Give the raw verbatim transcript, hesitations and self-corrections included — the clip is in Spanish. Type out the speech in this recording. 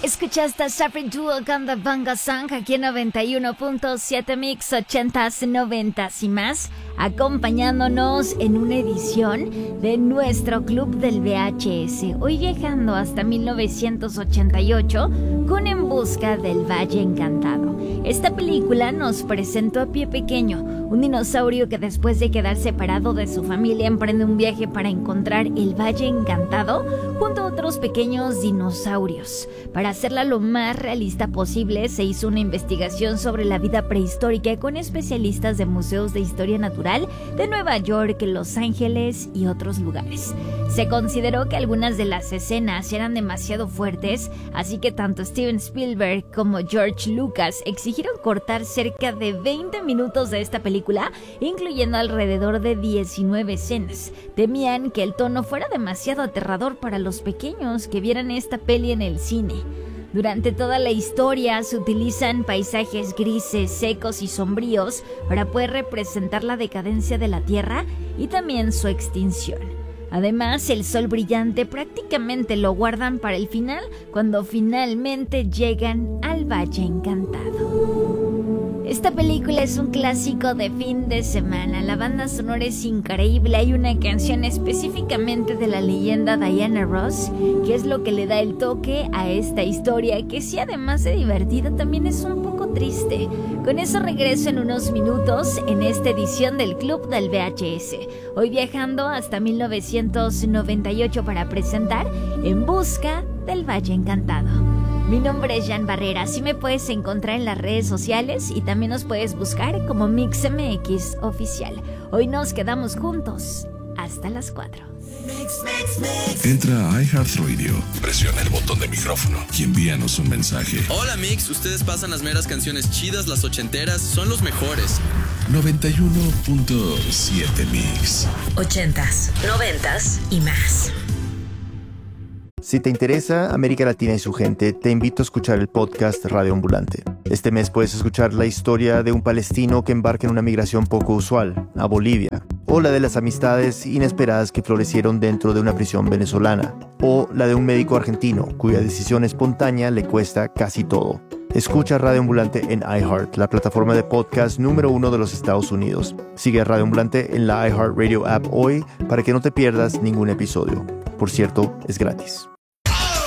Escuchaste a Safri Duo con The Bongo Song aquí en noventa y uno punto siete Mix, ochentas, noventas y más, acompañándonos en una edición de nuestro Club del V H S, hoy viajando hasta mil novecientos ochenta y ocho con En Busca del Valle Encantado. Esta película nos presentó a Pie Pequeño, un dinosaurio que después de quedar separado de su familia emprende un viaje para encontrar el Valle Encantado junto a otros pequeños dinosaurios. Para hacerla lo más realista posible, se hizo una investigación sobre la vida prehistórica con especialistas de museos de historia natural de Nueva York, Los Ángeles y otros lugares. Se consideró que algunas de las escenas eran demasiado fuertes, así que tanto Steven Spielberg como George Lucas exigieron cortar cerca de veinte minutos de esta película, incluyendo alrededor de diecinueve escenas. Temían que el tono fuera demasiado aterrador para los pequeños que vieran esta peli en el cine. Durante toda la historia se utilizan paisajes grises, secos y sombríos para poder representar la decadencia de la Tierra y también su extinción. Además, el sol brillante prácticamente lo guardan para el final, cuando finalmente llegan al Valle Encantado. Esta película es un clásico de fin de semana. La banda sonora es increíble. Hay una canción específicamente de la leyenda Diana Ross, que es lo que le da el toque a esta historia, que sí, además de divertida, también es un poco triste. Con eso regreso en unos minutos en esta edición del Club del V H S. Hoy viajando hasta mil novecientos noventa y ocho para presentar En Busca del Valle Encantado. Mi nombre es Jan Barrera, así me puedes encontrar en las redes sociales y también nos puedes buscar como MixMX Oficial. Hoy nos quedamos juntos hasta las cuatro. Entra a iHeartRadio, presiona el botón de micrófono y envíanos un mensaje. Hola Mix, ustedes pasan las meras canciones chidas, las ochenteras, son los mejores. noventa y uno punto siete Mix. Ochentas, noventas y más. Si te interesa América Latina y su gente, te invito a escuchar el podcast Radio Ambulante. Este mes puedes escuchar la historia de un palestino que embarca en una migración poco usual, a Bolivia, o la de las amistades inesperadas que florecieron dentro de una prisión venezolana, o la de un médico argentino cuya decisión espontánea le cuesta casi todo. Escucha Radio Ambulante en iHeart, la plataforma de podcast número uno de los Estados Unidos. Sigue a Radio Ambulante en la iHeartRadio app hoy para que no te pierdas ningún episodio. Por cierto, es gratis.